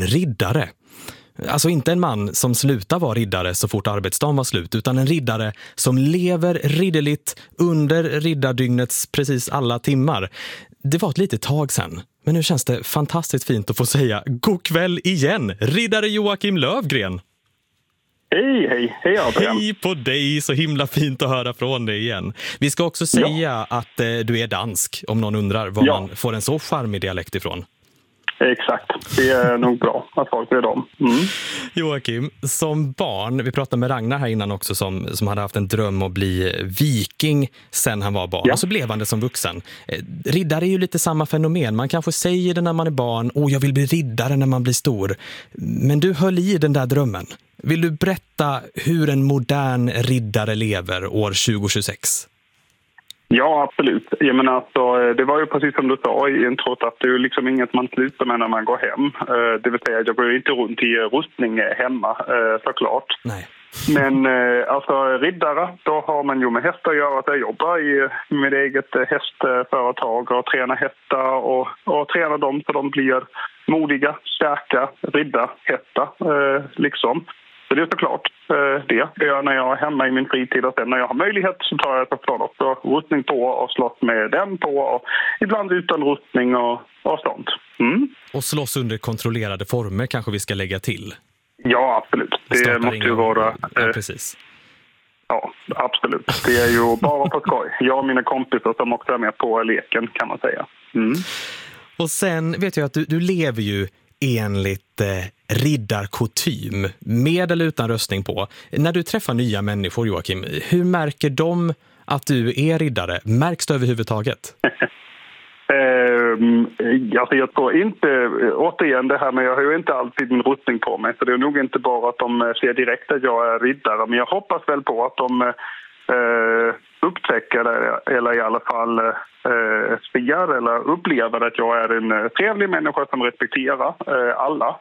en riddare. Alltså inte en man som slutar vara riddare så fort arbetsdagen var slut, utan en riddare som lever ridderligt under riddardygnets precis alla timmar. Det var ett litet tag sedan, men nu känns det fantastiskt fint att få säga god kväll igen, riddare Joakim Lövgren. Hej Adrian. Hej på dig, så himla fint att höra från dig igen. Vi ska också säga att du är dansk, om någon undrar var man får en så charmig dialekt ifrån. Exakt, det är nog bra att folk vet om. Joakim, som barn, vi pratade med Ragnar här innan också som hade haft en dröm att bli viking sen han var barn. Och så blev han det som vuxen. Riddare är ju lite samma fenomen. Man kanske säger det när man är barn, jag vill bli riddare när man blir stor. Men du höll i den där drömmen. Vill du berätta hur en modern riddare lever år 2026? Ja, absolut. Jag menar, alltså, det var ju precis som du sa i introt att det är liksom inget man slutar med när man går hem. Det vill säga, jag går inte runt i rustning hemma, såklart. Nej. Men alltså riddare, då har man ju med hästar att göra. Att jag jobbar i mitt eget hästföretag och tränar hästar och tränar dem så de blir modiga, starka riddarhästar liksom. Så det är såklart det gör när jag är hemma i min fritid, och sen när jag har möjlighet så tar jag såklart också rustning på och slåss med den på, och ibland utan rustning och sånt. Och slåss under kontrollerade former kanske vi ska lägga till. Ja, absolut. Det måste ju vara... Ja, precis. Ja, absolut. Det är ju bara på skoj. Jag och mina kompisar som också är med på leken, kan man säga. Och sen vet jag att du lever ju enligt riddarkutym, med eller utan röstning på. När du träffar nya människor, Joakim, hur märker de att du är riddare? Märks det överhuvudtaget? Alltså jag tror inte, återigen det här, men jag har ju inte alltid min rustning på mig, så det är nog inte bara att de ser direkt att jag är riddare, men jag hoppas väl på att de upptäcker eller i alla fall ser eller upplever att jag är en trevlig människa som respekterar alla.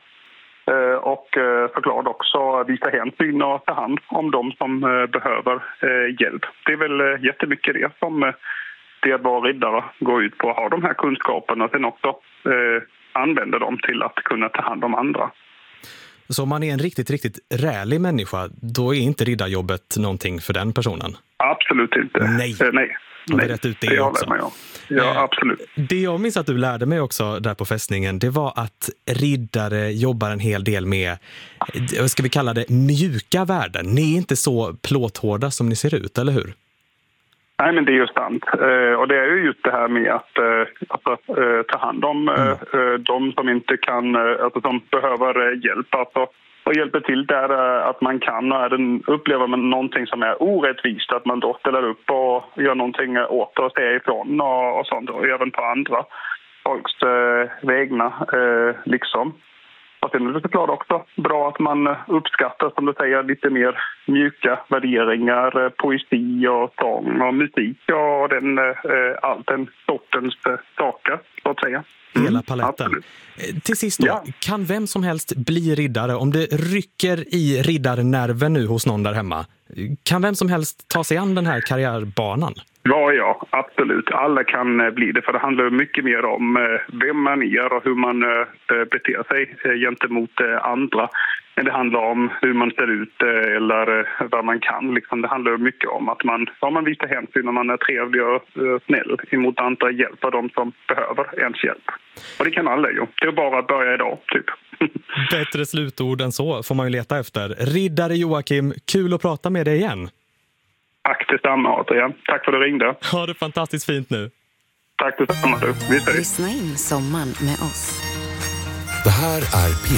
Och såklart också visa hänsyn och ta hand om dem som behöver hjälp. Det är väl jättemycket det som det att vara riddare går ut på, att ha de här kunskaperna och sen också använda dem till att kunna ta hand om andra. Så om man är en riktigt rälig människa, då är inte riddarjobbet någonting för den personen? Absolut inte. Nej. Har vi rätt ut det också? Ja, absolut. Det jag minns att du lärde mig också där på fästningen, det var att riddare jobbar en hel del med, vad ska vi kalla det, mjuka värden. Ni är inte så plåthårda som ni ser ut, eller hur? Nej, men det är ju sant. Och det är ju just det här med att ta hand om de som inte kan, alltså som behöver hjälp. Alltså, och hjälper till där att man kan, och upplever man någonting som är orättvist, att man då ställer upp och gör någonting åt och säger ifrån och sånt. Och även på andra folks vägna liksom. Och sen är det såklart också bra att man uppskattar, som du säger, lite mer mjuka värderingar, poesi och sång och musik och all den sortens saker, så att säga. Hela paletten. Absolut. Till sist då, kan vem som helst bli riddare? Om det rycker i riddarnerven nu hos någon där hemma, kan vem som helst ta sig an den här karriärbanan? Ja, absolut. Alla kan bli det, för det handlar mycket mer om vem man är och hur man beter sig gentemot andra. Men det handlar om hur man ser ut eller vad man kan. Liksom. Det handlar mycket om att man visar hänsyn och man är trevlig och snäll emot andra, hjälper de som behöver ens hjälp. Och det kan alla ju. Det är bara att börja idag, typ. Bättre slutord än så får man ju leta efter. Riddare Joakim, kul att prata med dig igen. Tack detsamma, Adrian. Tack för att du ringde. Ha det fantastiskt fint nu. Tack detsamma, du. Vi ses. Lyssna in sommaren med oss. Det här är